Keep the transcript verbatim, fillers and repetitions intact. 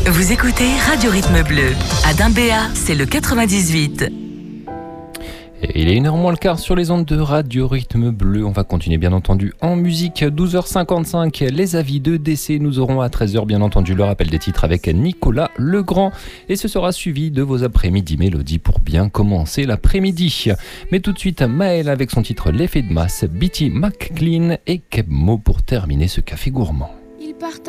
Vous écoutez Radio Rythme Bleu. À Dimbéa, c'est le quatre-vingt-dix-huit. Et il est une heure moins le quart sur les ondes de Radio Rythme Bleu. On va continuer bien entendu en musique. douze heures cinquante-cinq, les avis de décès. Nous aurons à treize heures bien entendu le rappel des titres avec Nicolas Legrand. Et ce sera suivi de vos après-midi mélodies pour bien commencer l'après-midi. Mais tout de suite, Maël avec son titre L'effet de masse, Bitty McLean et Kebmo pour terminer ce café gourmand. Ils partent